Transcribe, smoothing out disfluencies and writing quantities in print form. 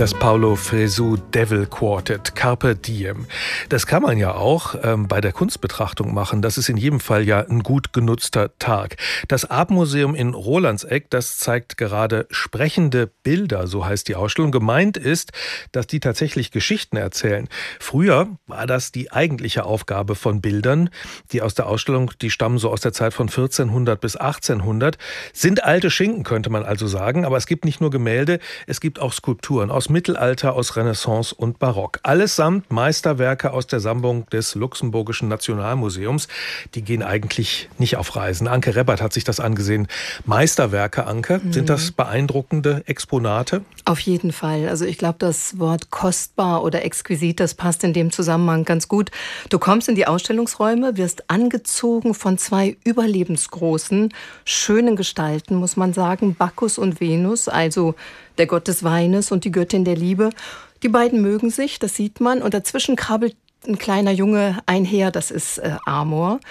Das Paulo Fresu Devil Quartet, Carpe Diem. Das kann man ja auch bei der Kunstbetrachtung machen. Das ist in jedem Fall ja ein gut genutzter Tag. Das Artmuseum in Rolandseck, das zeigt gerade sprechende Bilder, so heißt die Ausstellung. Gemeint ist, dass die tatsächlich Geschichten erzählen. Früher war das die eigentliche Aufgabe von Bildern. Die aus der Ausstellung, die stammen so aus der Zeit von 1400 bis 1800. Sind alte Schinken, könnte man also sagen. Aber es gibt nicht nur Gemälde, es gibt auch Skulpturen aus Mittelalter, aus Renaissance und Barock. Allesamt Meisterwerke aus der Sammlung des Luxemburgischen Nationalmuseums. Die gehen eigentlich nicht auf Reisen. Anke Rebbert hat sich das angesehen. Meisterwerke, Anke, sind das beeindruckende Exponate? Auf jeden Fall. Also ich glaube, das Wort kostbar oder exquisit, das passt in dem Zusammenhang ganz gut. Du kommst in die Ausstellungsräume, wirst angezogen von zwei überlebensgroßen, schönen Gestalten, muss man sagen, Bacchus und Venus, also der Gott des Weines und die Göttin der Liebe. Die beiden mögen sich, das sieht man. Und dazwischen krabbelt ein kleiner Junge einher, das ist Amor.